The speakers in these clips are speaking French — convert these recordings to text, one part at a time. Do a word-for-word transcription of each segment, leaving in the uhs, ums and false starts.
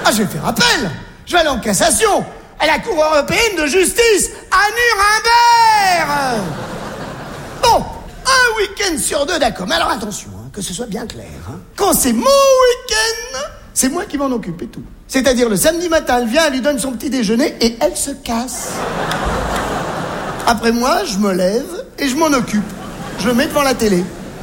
Ah, je vais faire appel. Je vais aller en cassation à la Cour européenne de justice à Nuremberg. Bon, un week-end sur deux, d'accord. Mais alors attention, hein, que ce soit bien clair. Hein. Quand c'est mon week-end, c'est moi qui m'en occupe et tout. C'est-à-dire le samedi matin, elle vient, elle lui donne son petit déjeuner et elle se casse. Après moi, je me lève et je m'en occupe. Je le mets devant la télé.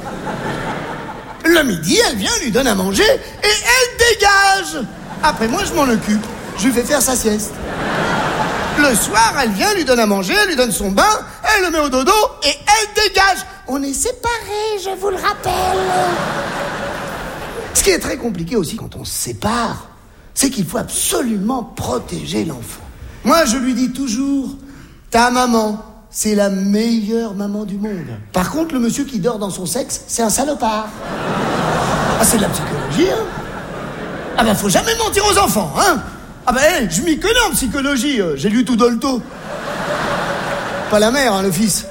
Le midi, elle vient, elle lui donne à manger et elle dégage. Après moi, je m'en occupe. Je lui fais faire sa sieste. Le soir, elle vient, lui donne à manger, elle lui donne son bain, elle le met au dodo et elle dégage. On est séparés, je vous le rappelle. Ce qui est très compliqué aussi quand on se sépare, c'est qu'il faut absolument protéger l'enfant. Moi, je lui dis toujours, ta maman, c'est la meilleure maman du monde. Par contre, le monsieur qui dort dans son sexe, c'est un salopard. Ah, c'est de la psychologie, hein. Ah ben, faut jamais mentir aux enfants, hein. Ah ben, hey, je m'y connais en psychologie, euh, j'ai lu tout Dolto. Pas la mère, hein, le fils.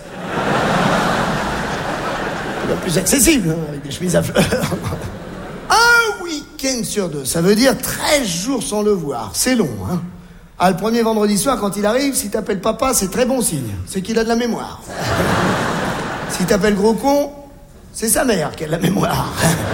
Le plus accessible, hein, avec des chemises à fleurs. Un week-end sur deux, ça veut dire treize jours sans le voir. C'est long, hein. Ah, le premier vendredi soir, quand il arrive, si t'appelles papa, c'est très bon signe. C'est qu'il a de la mémoire. Si t'appelles gros con, c'est sa mère qui a de la mémoire.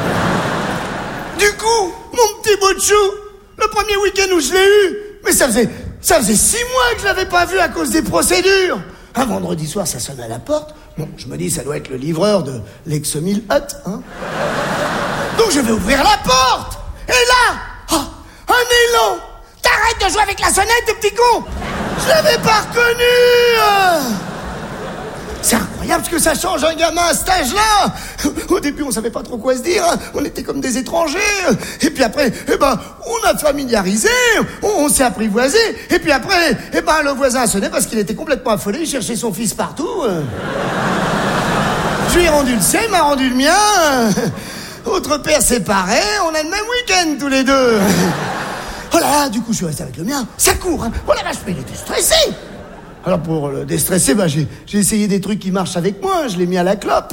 Du coup, mon petit bout de chou, le premier week-end où je l'ai eu, mais ça faisait, ça faisait six mois que je l'avais pas vu à cause des procédures. Un vendredi soir, ça sonne à la porte. Bon, je me dis, ça doit être le livreur de l'Exomil Hut, hein. Donc je vais ouvrir la porte. Et là, oh, un élan. T'arrêtes de jouer avec la sonnette, petit con. Je l'avais pas reconnu. C'est incroyable ce que ça change un gamin à cet âge-là. Au début, on savait pas trop quoi se dire. On était comme des étrangers. Et puis après, eh ben, on a familiarisé. On, on s'est apprivoisé. Et puis après, eh ben, le voisin a sonné parce qu'il était complètement affolé. Il cherchait son fils partout. Je lui ai rendu le sien, il m'a rendu le mien. Autre père séparé, on a le même week-end tous les deux. Oh là là, du coup, je suis resté avec le mien. Ça court, hein. Oh la vache, mais il était stressé. Alors, pour le déstresser, bah, j'ai, j'ai essayé des trucs qui marchent avec moi. Je l'ai mis à la clope.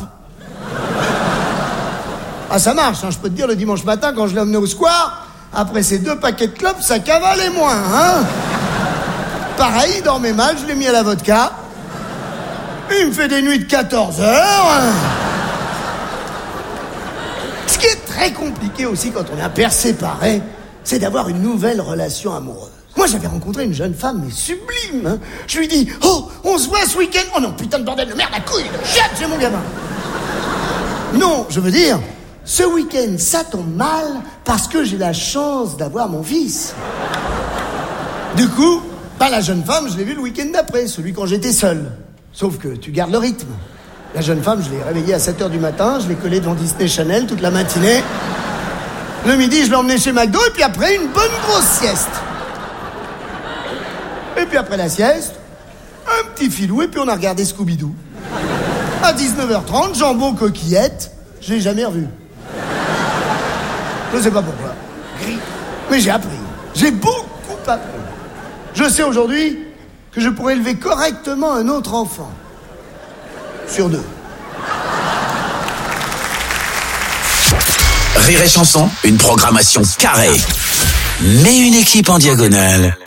Ah, ça marche, hein. Je peux te dire, le dimanche matin, quand je l'ai emmené au square, après ces deux paquets de clopes, ça cavalait moins, hein. Pareil, il dormait mal, je l'ai mis à la vodka. Il me fait des nuits de quatorze heures. Ce qui est très compliqué aussi quand on est un père séparé, c'est d'avoir une nouvelle relation amoureuse. Moi, j'avais rencontré une jeune femme, mais sublime, hein. Je lui dis, oh, on se voit ce week-end. Oh non, putain de bordel de merde, la couille, de chiate, c'est mon gamin. Non, je veux dire, ce week-end, ça tombe mal parce que j'ai la chance d'avoir mon fils. Du coup, bah, la jeune femme, je l'ai vue le week-end d'après, celui quand j'étais seul. Sauf que tu gardes le rythme. La jeune femme, je l'ai réveillée à sept heures du matin, je l'ai collée devant Disney Channel toute la matinée. Le midi, je l'ai emmené chez McDo, et puis après, une bonne grosse sieste. Et puis après la sieste, un petit filou, et puis on a regardé Scooby-Doo. À dix-neuf heures trente, jambon coquillette, je l'ai jamais revu. Je sais pas pourquoi. Mais j'ai appris. J'ai beaucoup appris. Je sais aujourd'hui que je pourrais élever correctement un autre enfant. Sur deux. Rire et Chanson, une programmation carrée, mais une équipe en diagonale.